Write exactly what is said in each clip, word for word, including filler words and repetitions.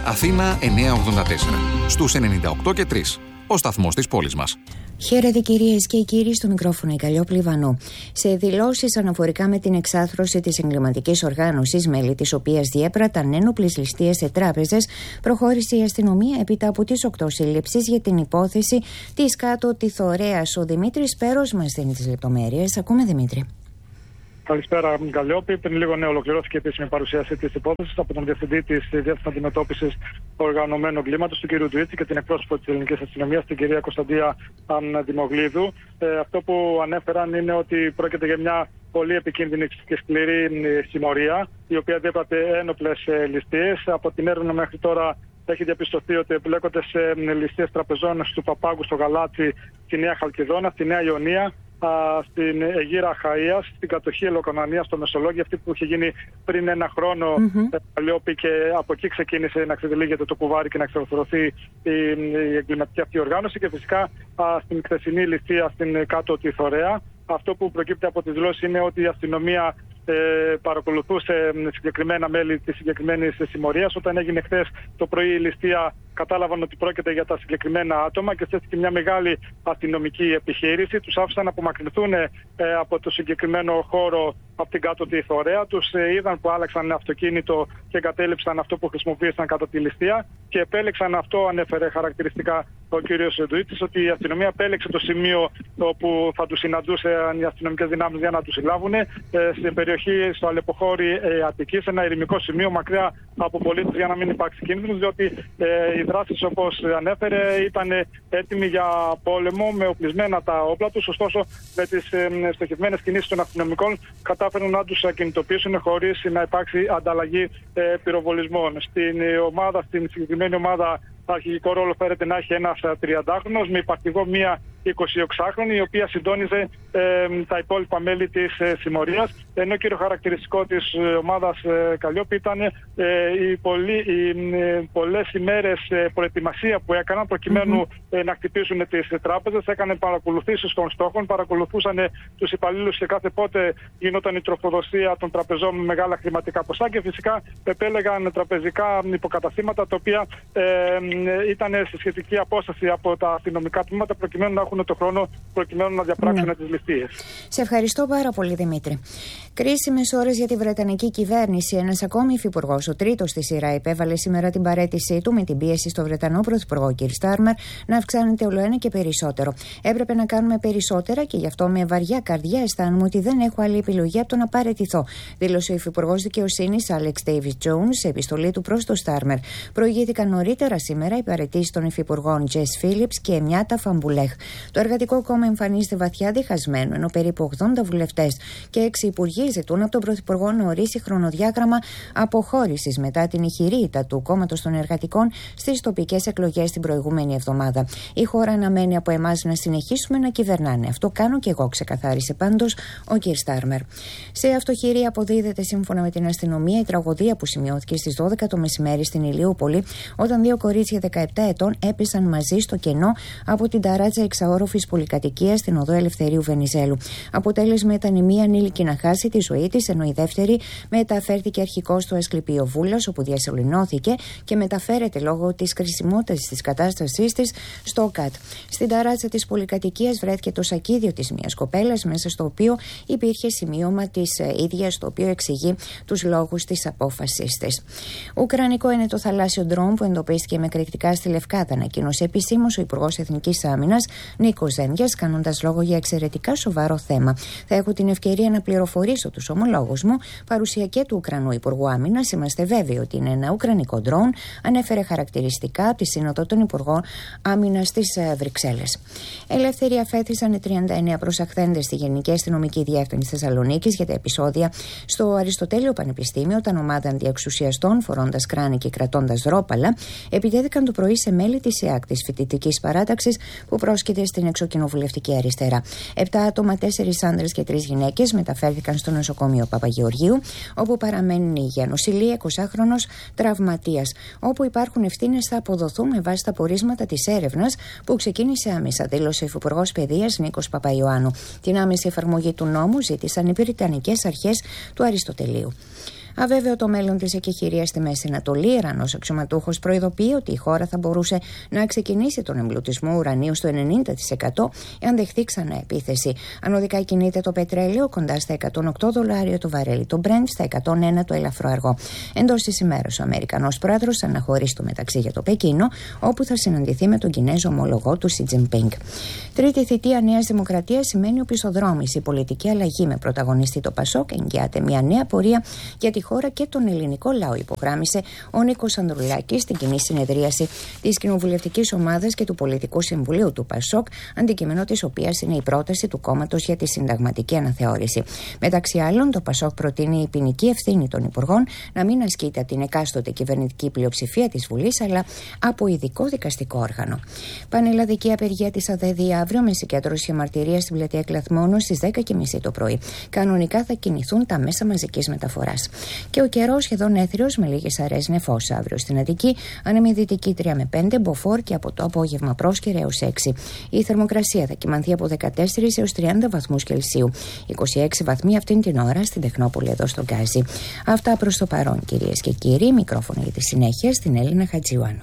Αθήνα εννιακόσια ογδόντα τέσσερα. Στους ενενήντα οκτώ και τρία. Ο σταθμός της πόλης μας. Χαίρετε κυρίες και κύριοι, στο μικρόφωνο η Καλλιόπη Λιβανού. Σε δηλώσεις αναφορικά με την εξάθρωση της εγκληματικής οργάνωσης, μέλη της οποίας διέπραταν ένοπλες ληστείες σε τράπεζες, προχώρησε η αστυνομία έπειτα από τις οκτώ σύλληψεις για την υπόθεση της κάτω Τιθωρέας. Ο Δημήτρης Πέρος μας δίνει τις λεπτομέρειες. Ακούμε, Δημήτρη. Καλησπέρα, Καλλιόπη. Πριν λίγο ναι, ολοκληρώθηκε η επίσημη παρουσίαση της υπόθεσης από τον Διευθυντή της Διεύθυνσης Αντιμετώπισης Οργανωμένου Εγκλήματος, τον κ. Ντουίτσι, και την εκπρόσωπο της Ελληνικής Αστυνομίας, την κυρία Κωνσταντία Δημογλίδου. Ε, αυτό που ανέφεραν είναι ότι πρόκειται για μια πολύ επικίνδυνη και σκληρή συμμορία, η οποία διέπρατε ένοπλες ληστείες. Από την έρευνα μέχρι τώρα έχει διαπιστωθεί ότι εμπλέκονται σε ληστείες τραπεζών του Παπάγκου, στο Γαλάτσι, στη Νέα Χαλκιδόνα, στη Νέα Ιωνία, στην Αιγύρα Αχαΐας, στην κατοχή Ελαιοκανανία στο Μεσολόγγι, αυτή που είχε γίνει πριν ένα χρόνο, mm-hmm. και από εκεί ξεκίνησε να ξεδιλίγεται το κουβάρι και να εξορθωθεί η, η εγκληματική αυτή οργάνωση, και φυσικά α, στην χθεσινή ληστεία στην κάτω Τιθωρέα. Αυτό που προκύπτει από τις δηλώσεις είναι ότι η αστυνομία ε, παρακολουθούσε συγκεκριμένα μέλη της συγκεκριμένης συμμορίας. Όταν έγινε χθες το πρωί η ληστεία, κατάλαβαν ότι πρόκειται για τα συγκεκριμένα άτομα και στέθηκε μια μεγάλη αστυνομική επιχείρηση. Τους άφησαν να απομακρυνθούν ε, από το συγκεκριμένο χώρο, από την κάτω Τιθωρέα. Τους ε, είδαν που άλλαξαν αυτοκίνητο και εγκατέλειψαν αυτό που χρησιμοποίησαν κατά τη ληστεία και επέλεξαν, αυτό ανέφερε χαρακτηριστικά ο κ. Ντουίτσης, ότι η αστυνομία επέλεξε το σημείο όπου θα τους συναντούσαν οι αστυνομικές δυνάμεις για να τους συλλάβουν, ε, στην περιοχή, στο Αλεποχώρι ε, Αττικής, ένα ειρηνικό σημείο μακριά από πολίτες για να μην υπάρξει κίνδυνος, διότι ε, οι δράσεις, όπως ανέφερε, ήταν έτοιμοι για πόλεμο με οπλισμένα τα όπλα τους. Ωστόσο, με τις ε, στοχευμένες κινήσεις των αστυνομικών κατάφεραν να τους ακινητοποιήσουν χωρίς να υπάρξει ανταλλαγή ε, πυροβολισμών. Στην ε, ομάδα, στην συγκεκριμένη ομάδα, αρχηγικό ρόλο φέρεται να έχει ένας τριαντάχρονος με υπαρχηγό μία εικοσιοξάχρονη, η οποία συντόνιζε ε, τα υπόλοιπα μέλη της ε, συμμορίας. Ενώ κύριο χαρακτηριστικό της ε, ομάδας ε, Καλλιόπη ήταν ε, οι, πολλοί, οι ε, πολλές ημέρες ε, προετοιμασία που έκαναν προκειμένου mm-hmm. ε, να χτυπήσουν τις ε, τράπεζες. Έκανε παρακολουθήσεις των στόχων, παρακολουθούσαν ε, τους υπαλλήλους και κάθε πότε γινόταν η τροφοδοσία των τραπεζών με μεγάλα χρηματικά ποσά, και φυσικά επέλεγαν τραπεζικά υποκαταστήματα τα οποία ε, ε, ήταν σε σχετική απόσταση από τα αστυνομικά τμήματα, προκειμένου να έχουν το χρόνο προκειμένου να διαπράξουν ναι. τις ληστείες. Σε ευχαριστώ πάρα πολύ, Δημήτρη. Κρίσιμες ώρες για τη Βρετανική κυβέρνηση. Ένας ακόμη υφυπουργός, ο τρίτος στη σειρά, επέβαλε σήμερα την παραίτησή του με την πίεση στο Βρετανό Πρωθυπουργό κ. Στάρμερ να αυξάνεται όλο και περισσότερο. Έπρεπε να κάνουμε περισσότερα και γι' αυτό με βαριά καρδιά αισθάνομαι ότι δεν έχω άλλη επιλογή από το να παραιτηθώ, δήλωσε ο υφυπουργός δικαιοσύνης Άλεξ Ντέιβις Τζόουνς σε επιστολή του προς το Στάρμερ. Προηγήθηκαν νωρίτερα σήμερα οι παραιτήσεις των υφυπουργών Τζες Φίλιπς και Εμιάτα Φαμπουλέχ. Το Εργατικό Κόμμα εμφανίζεται βαθιά διχασμένο, ενώ περίπου ογδόντα βουλευτές και έξι υπουργοί ζητούν από τον Πρωθυπουργό να ορίσει χρονοδιάγραμμα αποχώρησης μετά την ηχηρή ήττα του Κόμματος των Εργατικών στις τοπικές εκλογές την προηγούμενη εβδομάδα. Η χώρα αναμένει από εμάς να συνεχίσουμε να κυβερνάνε. Αυτό κάνω και εγώ, ξεκαθάρισε πάντως ο κ. Στάρμερ. Σε αυτοχειρία αποδίδεται, σύμφωνα με την αστυνομία, η τραγωδία που σημειώθηκε στις δώδεκα το μεσημέρι στην Ηλιούπολη, όταν δύο κορίτσια δεκαεπτά ετών έπεσαν μαζί στο κενό από την ταράτσα εξαόροφης πολυκατοικίας στην οδό Ελευθερίου Βενιζέλου. Αποτέλεσμα ήταν η μία ανήλικη να χάσει τη ζωή της, ενώ η δεύτερη μεταφέρθηκε αρχικώς στο Ασκληπείο Βούλας, όπου διασωληνώθηκε και μεταφέρεται λόγω της κρισιμότητας της κατάστασής της στο ΚΑΤ. Στην ταράτσα της πολυκατοικίας βρέθηκε το σακίδιο της μιας κοπέλας, μέσα στο οποίο υπήρχε σημείωμα της ίδιας, το οποίο εξηγεί τους λόγους της απόφασής της. Ουκρανικό είναι το θαλάσσιο ντρόουν που εντοπίστηκε με εκρηκτικά στη Λευκάδα, ανακοίνωσε επισήμως ο Υπουργός Εθνικής Άμυνας Νίκος Δένδιας, κάνοντας λόγο για εξαιρετικά σοβαρό θέμα. Θα έχω την ευκαιρία να πληροφορήσω τους ομολόγους μου, παρουσία και του Ουκρανού Υπουργού Άμυνας. Είμαστε βέβαιοι ότι είναι ένα ουκρανικό ντρόουν, ανέφερε χαρακτηριστικά από τη Σύνοδο των Υπουργών Άμυνας στις Βρυξέλλες. Ελεύθεροι αφέθησαν τριάντα εννέα προσαχθέντες στη Γενική Αστυνομική Διεύθυνση Θεσσαλονίκης για τα επεισόδια στο Αριστοτέλειο Πανεπιστήμιο, όταν ομάδα αντιεξουσιαστών, φορώντας κράνη και κρατώντας ρόπαλα, επιτέθηκαν το πρωί σε μέλη της ΕΑΚ, της φοιτητικής παράταξης, που πρόσκειται στην εξοκοινοβουλευτική αριστερά. Επτά άτομα, τέσσερις άνδρες και τρεις γυναίκες, μεταφέρθηκαν στο νοσοκομείο Παπαγεωργίου, όπου παραμένουν υγεία. Νοσηλεία, εικοσάχρονος τραυματίας. Όπου υπάρχουν ευθύνες θα αποδοθούν με βάση τα πορίσματα της έρευνας που ξεκίνησε άμεσα, δήλωσε ο Υφυπουργός Παιδείας Νίκος Παπαϊωάννου. Την άμεση εφαρμογή του νόμου ζήτησαν οι Βρετανικές αρχές του Αριστοτελείου. Αβέβαιο το μέλλον της εκεχηρίας στη Μέση Ανατολή. Ιρανός αξιωματούχος προειδοποιεί ότι η χώρα θα μπορούσε να ξεκινήσει τον εμπλουτισμό ουρανίου στο ενενήντα τοις εκατό εάν δεχθεί ξανά επίθεση. Ανωδικά κινείται το πετρέλαιο κοντά στα εκατόν οκτώ δολάρια το βαρέλι, το Brent στα εκατόν ένα το ελαφρό αργό. Εντός της ημέρας ο Αμερικανός πρόεδρος αναχωρεί στο μεταξύ για το Πεκίνο, όπου θα συναντηθεί με τον Κινέζο ομολογό του Σι Τζινπίνγκ. Τρίτη θητεία Νέας Δημοκρατίας σημαίνει οπισθοδρόμηση. Η πολιτική αλλαγή με πρωταγωνιστή το Πασόκ εγγυάται μια νέα πορεία για τη χώρα και τον ελληνικό λαό, υπογράμμισε ο Νίκος Ανδρουλάκης στην κοινή συνεδρίαση της κοινοβουλευτικής ομάδας και του Πολιτικού Συμβουλίου του Πασόκ, αντικείμενο της οποίας είναι η πρόταση του κόμματος για τη συνταγματική αναθεώρηση. Μεταξύ άλλων, το Πασόκ προτείνει η ποινική ευθύνη των υπουργών να μην ασκείται από την εκάστοτε κυβερνητική πλειοψηφία της Βουλής, αλλά από ειδικό δικαστικό όργανο. Πανελλαδική απεργία της ΑΔΕΔΗ αύριο με συγκέντρωση μαρτυρία στην πλατεία Κλαθμόνου στις δέκα και μισή το πρωί. Κανονικά θα κινηθούν τα μέσα μαζικής μεταφοράς. Και ο καιρός σχεδόν έθριος με λίγες αραιές νεφός αύριο στην Αττική, ανέμη δυτική τρία με πέντε, μποφόρ και από το απόγευμα πρόσκαιρα έως έξι. Η θερμοκρασία θα κυμανθεί από δεκατέσσερις έως τριάντα βαθμούς Κελσίου. είκοσι έξι βαθμοί αυτήν την ώρα στην Τεχνόπολη εδώ στο Γκάζι. Αυτά προς το παρόν, κυρίες και κύριοι. Μικρόφωνο για τη συνέχεια στην Έλληνα Χατζιουάνου.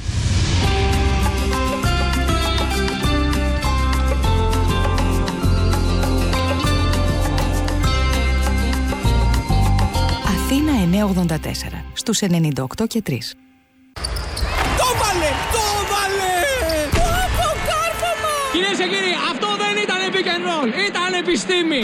Αθήνα εννιακόσια ογδόντα τέσσερα στους ενενήντα οκτώ και τρία. Το βάλε! Το βάλε! Το κάρφωμα! Κυρίες και κύριοι, αυτό δεν ήταν pick and roll, ήταν επιστήμη!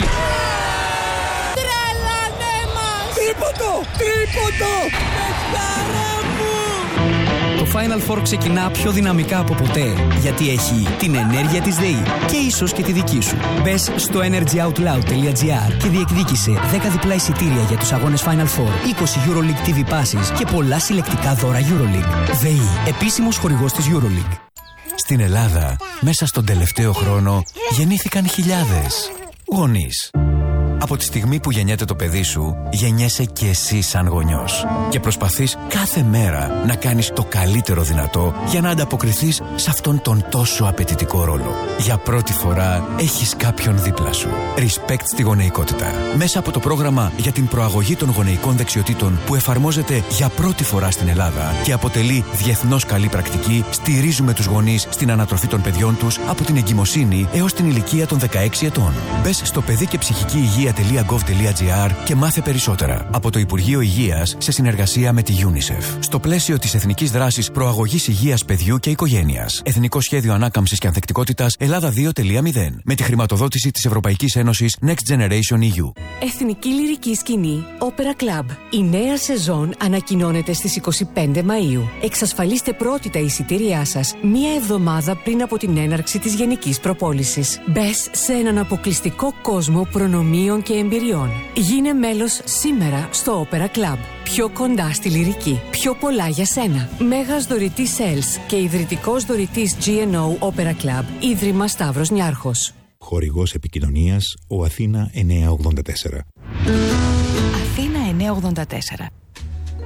Τρελανέ μας! Τρίποντο! Τρίποντο! Πεχτάρα μου! Το Final Four ξεκινά πιο δυναμικά από ποτέ, γιατί έχει την ενέργεια της ΔΕΗ και ίσως και τη δική σου. Μπες στο energyoutloud τελεία τζι άρ και διεκδίκησε δέκα διπλά εισιτήρια για τους αγώνες Final Four, είκοσι EuroLeague τι βι Passes και πολλά συλλεκτικά δώρα EuroLeague. ΔΕΗ, επίσημος χορηγός της EuroLeague. Στην Ελλάδα, μέσα στον τελευταίο χρόνο, γεννήθηκαν χιλιάδες γονείς. Από τη στιγμή που γεννιέται το παιδί σου, γεννιέσαι και εσύ σαν γονιός. Και προσπαθείς κάθε μέρα να κάνεις το καλύτερο δυνατό για να ανταποκριθείς σε αυτόν τον τόσο απαιτητικό ρόλο. Για πρώτη φορά έχεις κάποιον δίπλα σου. Respect στη γονεϊκότητα. Μέσα από το πρόγραμμα για την προαγωγή των γονεϊκών δεξιοτήτων που εφαρμόζεται για πρώτη φορά στην Ελλάδα και αποτελεί διεθνώς καλή πρακτική, στηρίζουμε τους γονείς στην ανατροφή των παιδιών τους από την εγκυμοσύνη έως την ηλικία των δεκαέξι ετών. Μπες στο παιδί και ψυχική υγεία τελεία γκοβ τελεία τζι άρ και μάθε περισσότερα από το Υπουργείο Υγείας σε συνεργασία με τη UNICEF. Στο πλαίσιο της Εθνικής Δράσης Προαγωγής Υγείας Παιδιού και Οικογένειας. Εθνικό Σχέδιο Ανάκαμψης και Ανθεκτικότητας Ελλάδα δύο τελεία μηδέν. Με τη χρηματοδότηση της Ευρωπαϊκής Ένωσης Next Generation ι γιου. Εθνική Λυρική Σκηνή Opera Club. Η νέα σεζόν ανακοινώνεται στις είκοσι πέντε Μαΐου. Εξασφαλίστε πρώτη τα εισιτήριά σας μία εβδομάδα πριν από την έναρξη της γενικής προπόλησης. Μπες σε έναν αποκλειστικό κόσμο προνομίων και εμπειριών. Γίνε μέλος σήμερα στο Opera Club. Πιο κοντά στη λυρική. Πιο πολλά για σένα. Μέγας δωρητής Σέλς και ιδρυτικός δωρητής τζι εν ο Opera Club. Ίδρυμα Σταύρος Νιάρχος. Χορηγός επικοινωνίας ο Αθήνα εννιακόσια ογδόντα τέσσερα. Αθήνα εννιακόσια ογδόντα τέσσερα.